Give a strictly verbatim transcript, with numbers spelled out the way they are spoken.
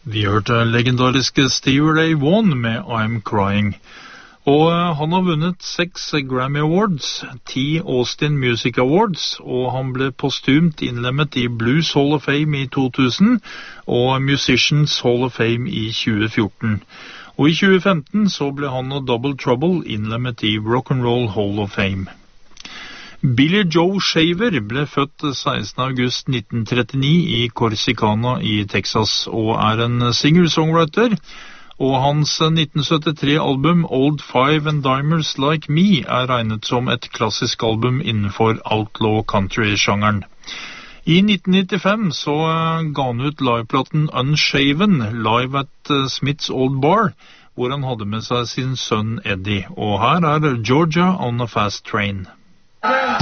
Vi hørte legendariske Stevie Ray Vaughan med I'm Crying. Og han har vunnet seks Grammy Awards, ti Austin Music Awards, og han ble postumt innlemmet i Blues Hall of Fame i to tusen og Musicians Hall of Fame i tjue fjorten. Og i tjue femten så ble han og Double Trouble innlemmet i Rock'n'Roll Hall of Fame. Billy Joe Shaver ble født sekstende august nitten trettini i Corsicana i Texas, og er en singer-songwriter. Og hans nitten syttitre album Old Five and Dimers Like Me er regnet som et klassisk album innenfor outlaw country-sjangeren. I nitten nittifem så ga han ut liveplaten Unshaven, live at Smith's Old Bar, hvor han hadde med seg sin sønn Eddie. Og her er Georgia on a Fast Train.